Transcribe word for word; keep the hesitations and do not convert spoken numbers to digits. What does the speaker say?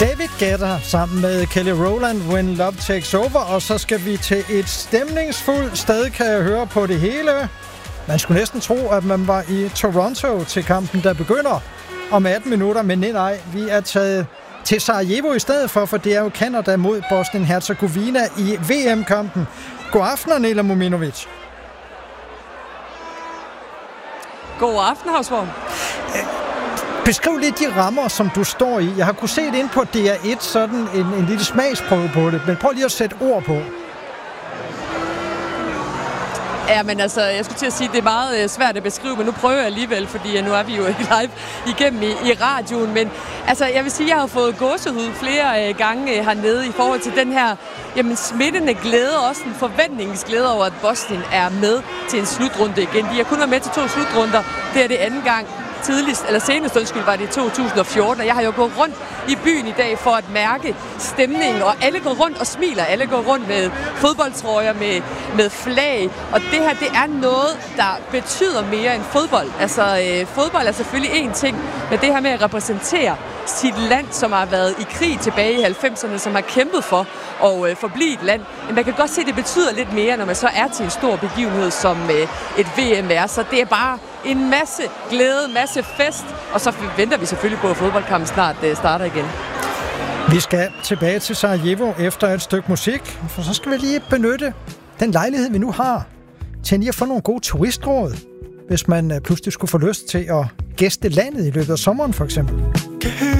David Guetta sammen med Kelly Rowland, When Love Takes Over. Og så skal vi til et stemningsfuldt sted, kan jeg høre på det hele. Man skulle næsten tro, at man var i Toronto til kampen, der begynder om atten minutter. Men nej, nej, vi er taget til Sarajevo i stedet for, for det er jo Canada mod Bosnien-Herzegovina i V M-kampen. God aften, Nela Mominovic. God aften, Havsborg. Beskriv lidt de rammer, som du står i. Jeg har kunnet se det inde på D R et, sådan en, en lille smagsprøve på det, men prøv lige at sætte ord på. Ja, men altså, jeg skulle til at sige, at det er meget svært at beskrive, men nu prøver jeg alligevel, fordi nu er vi jo ikke live igennem i, i radioen. Men altså, jeg vil sige, at jeg har fået gåsehud flere øh, gange hernede i forhold til den her jamen, smittende glæde, og også en forventningsglæde over, at Bosnien er med til en slutrunde igen. De har kun været med til to slutrunder. Det er det anden gang. Tidligst, eller senest undskyld, var det i to tusind og fjorten, og jeg har jo gået rundt i byen i dag for at mærke stemningen, og alle går rundt og smiler, alle går rundt med fodboldtrøjer, med, med flag, og det her, det er noget, der betyder mere end fodbold. Altså, øh, fodbold er selvfølgelig én ting, men det her med at repræsentere sit land, som har været i krig tilbage i halvfemserne, som har kæmpet for at øh, forblive et land. Men man kan godt se, at det betyder lidt mere, når man så er til en stor begivenhed, som øh, et V M er. Så det er bare en masse glæde, masse fest, og så venter vi selvfølgelig på, at fodboldkampen snart øh, starter igen. Vi skal tilbage til Sarajevo efter et stykke musik, for så skal vi lige benytte den lejlighed, vi nu har, til lige at få nogle gode turistråd, hvis man pludselig skulle få lyst til at gæste landet i løbet af sommeren, for eksempel.